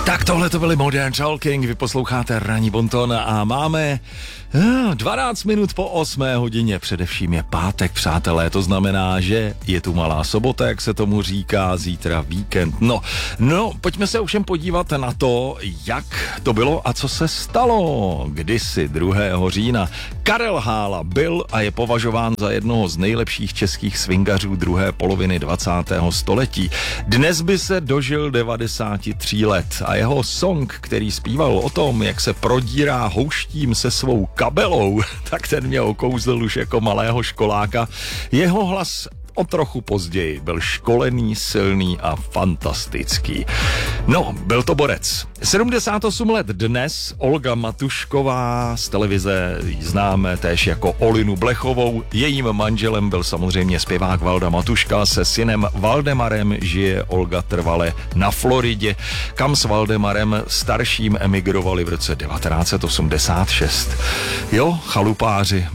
Tak tohle to byly Modern Talking, vy posloucháte Ranní bonton a máme 12 minut po 8 hodině, především je pátek, přátelé, to znamená, že je tu malá sobota, jak se tomu říká, zítra víkend. No, pojďme se ovšem podívat na to, jak to bylo a co se stalo. Kdysi 2. října Karel Hála byl a je považován za jednoho z nejlepších českých swingařů druhé poloviny 20. století. Dnes by se dožil 93 let a jeho song, který zpíval o tom, jak se prodírá houštím se svou kabelou, tak ten mě okouzl už jako malého školáka. Jeho hlas o trochu později byl školený, silný a fantastický. No, byl to borec. 78 let dnes Olga Matušková, z televize známe též jako Olinu Blechovou. Jejím manželem byl samozřejmě zpěvák Valda Matuška, se synem Valdemarem žije Olga trvale na Floridě, kam s Valdemarem starším emigrovali v roce 1986. Jo, chalupáři,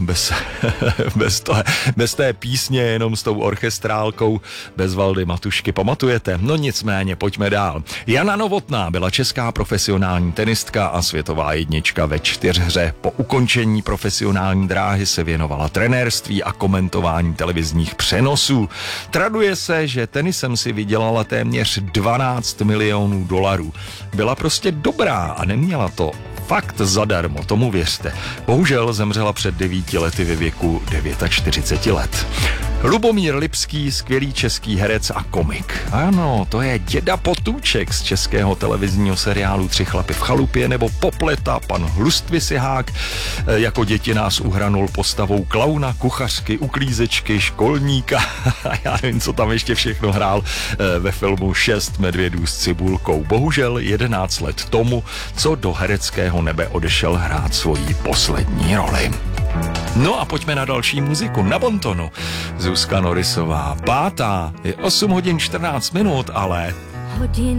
bez té písně, jenom s tou orchestrálkou, bez Valdy Matušky, pamatujete? No nicméně, pojďme dál. Jana Novotná byla česká profesionální tenistka a světová jednička ve čtyřhře. Po ukončení profesionální dráhy se věnovala trenérství a komentování televizních přenosů. Traduje se, že tenisem si vydělala téměř 12 milionů dolarů. Byla prostě dobrá a neměla to fakt zadarmo, tomu věřte. Bohužel zemřela před 9 lety ve věku 49 let. Lubomír Lipský, skvělý český herec a komik. Ano, to je děda Potůček z českého televizního seriálu Tři chlapy v chalupě, nebo Popleta, pan Hlustvisihák. Jako děti nás uhranul postavou klauna, kuchařky, uklízečky, školníka a já nevím, co tam ještě všechno hrál ve filmu 6 medvědů s cibulkou. Bohužel 11 let tomu, co do hereckého nebe odešel hrát svoji poslední roli. No a pojďme na další muziku, na bontonu. Zuzka Norisová, 5. je 8 hodin 14 minut, ale...